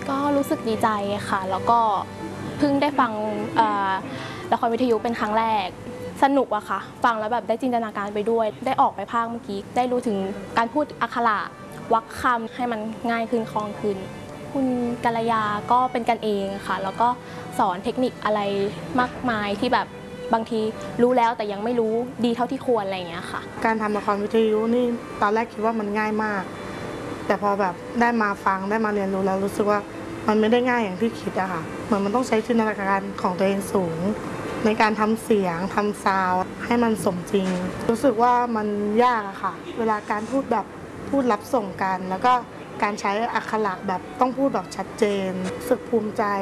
ก็รู้สึกดีใจค่ะแล้วก็เพิ่งได้ฟังละครวิทยุเป็นครั้งแรกสนุกอะค่ะฟังแล้วแบบได้จินตนาการไปด้วยได้ออกไปพากย์เมื่อกี้ได้รู้ถึงการพูดอักขระวรรคคำให้มันง่ายขึ้นคล่องขึ้นคุณกัลยาก็เป็นกันเองค่ะแล้วก็สอนเทคนิคอะไรมากมายที่แบบบางทีรู้แล้วแต่ยังไม่รู้ดีเท่าที่ควรอะไรอย่างเงี้ยค่ะการทำละครวิทยุนี่ตอนแรกคิดว่ามันง่ายมากแต่พอแบบได้มาฟังได้มาเรียนรู้แล้วรู้สึกว่ามันไม่ได้ง่ายอย่างที่คิดอะค่ะเหมือนมันต้องใช้จินตนาการของตัวเองสูงในการทำเสียงทำซาวด์ให้มันสมจริงรู้สึกว่ามันยากอะค่ะเวลาการพูดแบบพูดรับส่งกันแล้วก็การใช้อักขระแบบต้องพูดแบบชัดเจนรู้สึกภูมิใจ